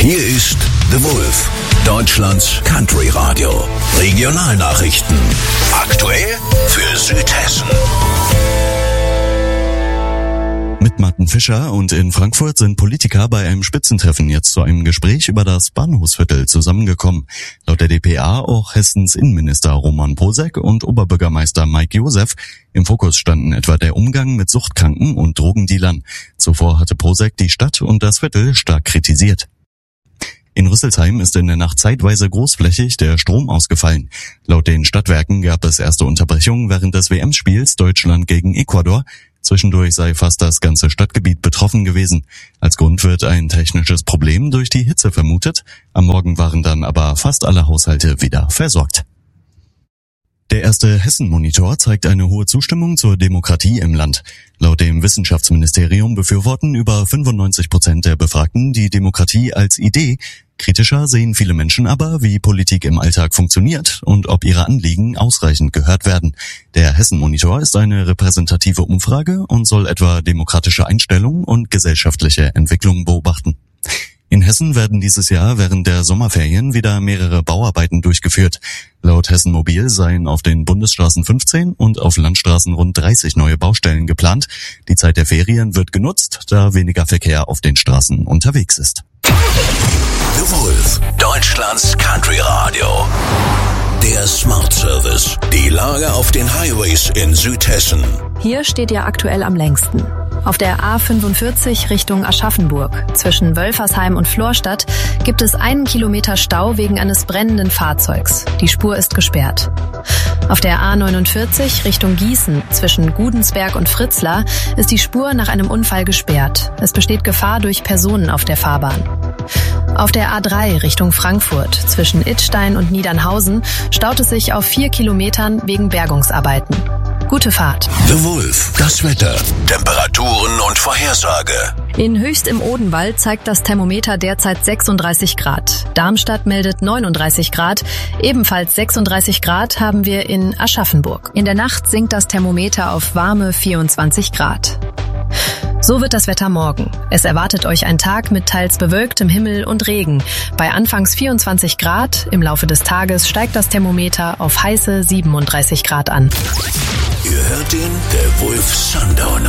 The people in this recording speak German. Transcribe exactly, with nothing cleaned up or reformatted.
Hier ist The Wolf, Deutschlands Country Radio. Regionalnachrichten. Aktuell für Südhessen. Mit Martin Fischer und in Frankfurt sind Politiker bei einem Spitzentreffen jetzt zu einem Gespräch über das Bahnhofsviertel zusammengekommen. Laut der D P A auch Hessens Innenminister Roman Posek und Oberbürgermeister Mike Josef. Im Fokus standen etwa der Umgang mit Suchtkranken und Drogendealern. Zuvor hatte Posek die Stadt und das Viertel stark kritisiert. In Rüsselsheim ist in der Nacht zeitweise großflächig der Strom ausgefallen. Laut den Stadtwerken gab es erste Unterbrechungen während des W M-Spiels Deutschland gegen Ecuador. Zwischendurch sei fast das ganze Stadtgebiet betroffen gewesen. Als Grund wird ein technisches Problem durch die Hitze vermutet. Am Morgen waren dann aber fast alle Haushalte wieder versorgt. Der erste Hessen-Monitor zeigt eine hohe Zustimmung zur Demokratie im Land. Laut dem Wissenschaftsministerium befürworten über fünfundneunzig Prozent der Befragten die Demokratie als Idee. Kritischer sehen viele Menschen aber, wie Politik im Alltag funktioniert und ob ihre Anliegen ausreichend gehört werden. Der Hessen-Monitor ist eine repräsentative Umfrage und soll etwa demokratische Einstellungen und gesellschaftliche Entwicklungen beobachten. In Hessen werden dieses Jahr während der Sommerferien wieder mehrere Bauarbeiten durchgeführt. Laut Hessen Mobil seien auf den Bundesstraßen fünfzehn und auf Landstraßen rund dreißig neue Baustellen geplant. Die Zeit der Ferien wird genutzt, da weniger Verkehr auf den Straßen unterwegs ist. The Wolf, Deutschlands Country Radio. Der Smart Service. Die Lage auf den Highways in Südhessen. Hier steht ihr aktuell am längsten. Auf der A fünfundvierzig Richtung Aschaffenburg zwischen Wölfersheim und Florstadt gibt es einen Kilometer Stau wegen eines brennenden Fahrzeugs. Die Spur ist gesperrt. Auf der A neunundvierzig Richtung Gießen zwischen Gudensberg und Fritzlar ist die Spur nach einem Unfall gesperrt. Es besteht Gefahr durch Personen auf der Fahrbahn. Auf der A drei Richtung Frankfurt zwischen Idstein und Niedernhausen staut es sich auf vier Kilometern wegen Bergungsarbeiten. Gute Fahrt. The Wolf, das Wetter, Temperaturen und Vorhersage. In Höchst im Odenwald zeigt das Thermometer derzeit sechsunddreißig Grad. Darmstadt meldet neununddreißig Grad. Ebenfalls sechsunddreißig Grad haben wir in Aschaffenburg. In der Nacht sinkt das Thermometer auf warme vierundzwanzig Grad. So wird das Wetter morgen. Es erwartet euch ein Tag mit teils bewölktem Himmel und Regen. Bei anfangs vierundzwanzig Grad, im Laufe des Tages steigt das Thermometer auf heiße siebenunddreißig Grad an. Ihr hört den The Wolf Sundown.